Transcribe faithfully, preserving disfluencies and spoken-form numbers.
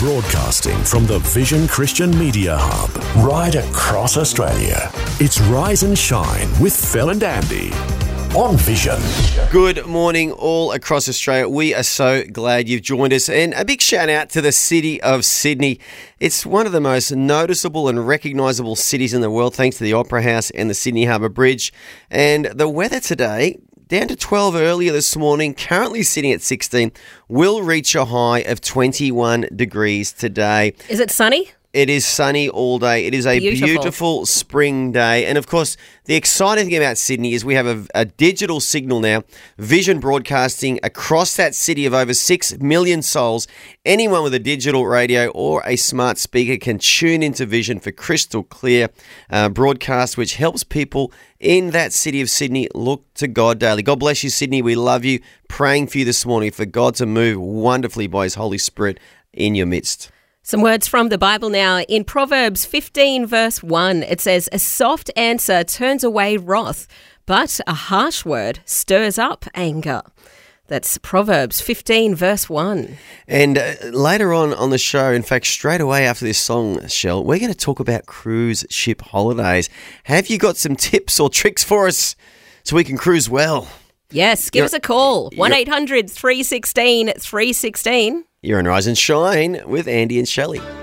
Broadcasting from the Vision Christian Media Hub, right across Australia. It's Rise and Shine with Phil and Andy on Vision. Good morning all across Australia. We are so glad you've joined us, and a big shout out to the city of Sydney. It's one of the most noticeable and recognisable cities in the world thanks to the Opera House and the Sydney Harbour Bridge. And the weather today, down to twelve earlier this morning, currently sitting at sixteen, will reach a high of twenty-one degrees today. Is it sunny? It is sunny all day. It is a beautiful. beautiful spring day. And of course, the exciting thing about Sydney is we have a, a digital signal now, Vision broadcasting across that city of over six million souls. Anyone with a digital radio or a smart speaker can tune into Vision for crystal clear uh, broadcast, which helps people in that city of Sydney look to God daily. God bless you, Sydney. We love you. Praying for you this morning for God to move wonderfully by His Holy Spirit in your midst. Some words from the Bible now. In Proverbs fifteen verse one, it says, "A soft answer turns away wrath, but a harsh word stirs up anger." That's Proverbs fifteen verse one. And uh, later on on the show, in fact, straight away after this song, Shell, we're going to talk about cruise ship holidays. Have you got some tips or tricks for us so we can cruise well? Yes, give you're, us a call. one eight hundred three one six three one six. You're on Rise and Shine with Andy and Shelley.